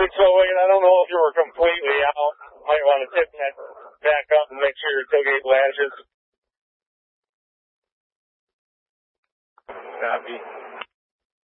608, I don't know if you were completely out. Might want to tip that back up and make sure your tailgate latches. Copy.